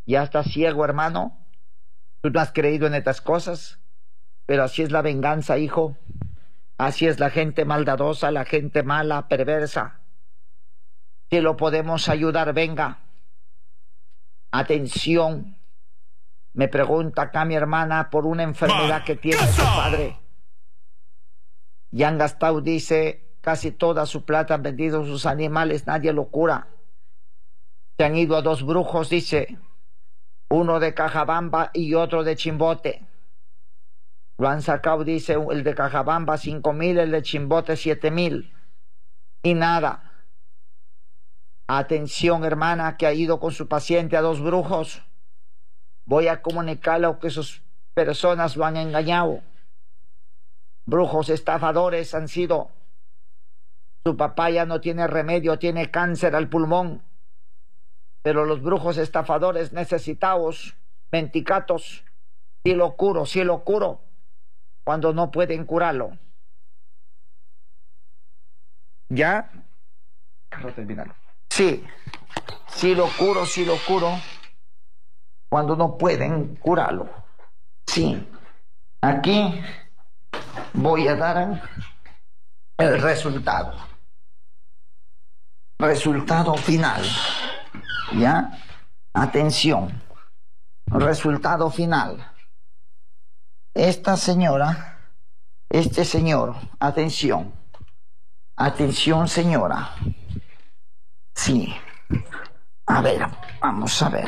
Ya estás ciego, hermano. Tú no has creído en estas cosas, pero así es la venganza, hijo. Así es la gente maldadosa, la gente mala, perversa. Si lo podemos ayudar, venga. Atención. Me pregunta acá mi hermana por una enfermedad que tiene su padre. Y han gastado, dice, casi toda su plata, han vendido sus animales, nadie lo cura. Se han ido a 2 brujos, dice, uno de Cajabamba y otro de Chimbote. Lo han sacado, dice, el de Cajabamba 5,000, el de Chimbote 7,000. Y nada. Atención, hermana, que ha ido con su paciente a 2 brujos. Voy a comunicarle que sus personas lo han engañado. Brujos estafadores han sido. Su papá ya no tiene remedio, tiene cáncer al pulmón. Pero los brujos estafadores necesitados, mendicatos, sí lo curo, cuando no pueden curarlo. ¿Ya? Sí lo curo, cuando no pueden curarlo. Sí. Aquí voy a dar el resultado. Resultado final. ¿Ya? Atención. Resultado final. Esta señora, este señor, atención. Atención, señora. Sí. A ver, vamos a ver.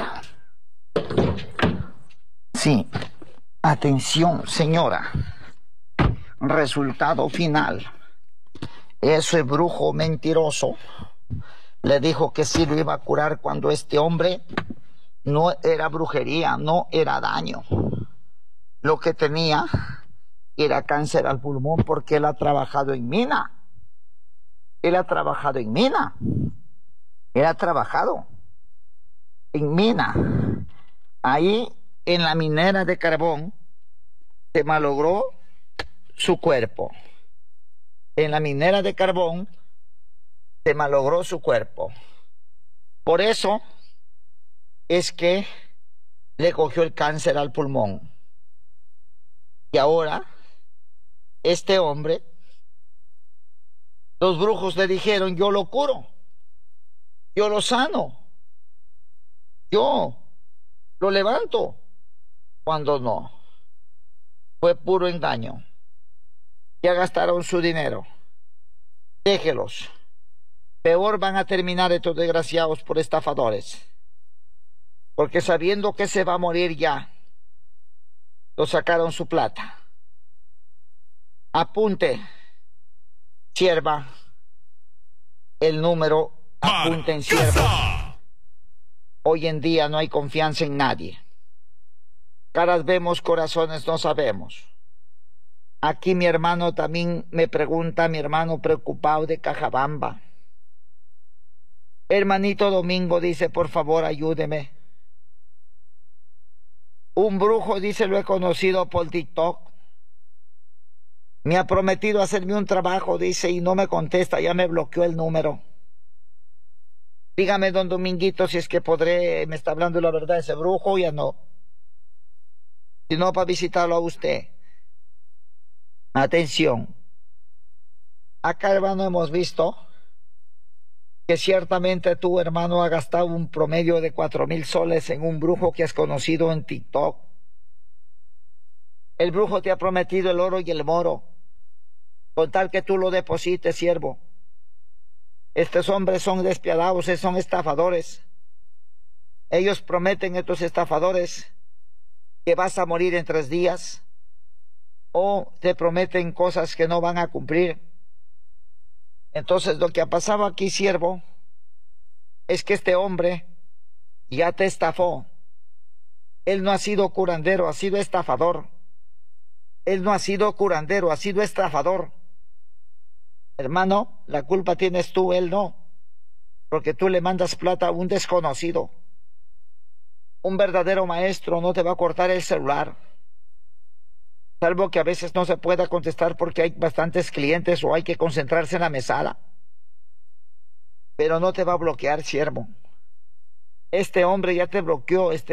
Sí. Atención, señora. Resultado final. Ese brujo mentiroso le dijo que sí lo iba a curar cuando este hombre no era brujería, no era daño. Lo que tenía era cáncer al pulmón porque él ha trabajado en mina. Él ha trabajado en mina. Él ha trabajado en mina. Ahí en la minera de carbón se malogró su cuerpo. En la minera de carbón se malogró su cuerpo. Por eso es que le cogió el cáncer al pulmón. Y ahora, este hombre, los brujos le dijeron, yo lo curo, yo lo sano, yo lo levanto, cuando no. Fue puro engaño. Ya gastaron su dinero. Déjelos. Peor van a terminar estos desgraciados por estafadores. Porque sabiendo que se va a morir ya, lo sacaron su plata. Apunte, sierva, el número, apunten, sierva. Hoy en día no hay confianza en nadie. Caras vemos, corazones no sabemos. Aquí mi hermano también me pregunta, mi hermano preocupado de Cajabamba. Hermanito Domingo dice, por favor, ayúdeme. Un brujo, dice, lo he conocido por TikTok. Me ha prometido hacerme un trabajo, dice, y no me contesta, ya me bloqueó el número. Dígame, don Dominguito, si es que podré, me está hablando la verdad ese brujo o ya no. Si no, para visitarlo a usted. Atención. Acá, hermano, hemos visto que ciertamente tú, hermano, has gastado un promedio de 4,000 soles en un brujo que has conocido en TikTok. El brujo te ha prometido el oro y el moro, con tal que tú lo deposites, siervo. Estos hombres son despiadados, son estafadores. Ellos prometen, estos estafadores, que vas a morir en 3 días, o te prometen cosas que no van a cumplir. Entonces lo que ha pasado aquí, siervo, es que este hombre ya te estafó. Él no ha sido curandero, ha sido estafador. Él no ha sido curandero, ha sido estafador. Hermano, la culpa tienes tú, él no, porque tú le mandas plata a un desconocido. Un verdadero maestro no te va a cortar el celular, salvo que a veces no se pueda contestar porque hay bastantes clientes o hay que concentrarse en la mesada. Pero no te va a bloquear, siervo. Este hombre ya te bloqueó,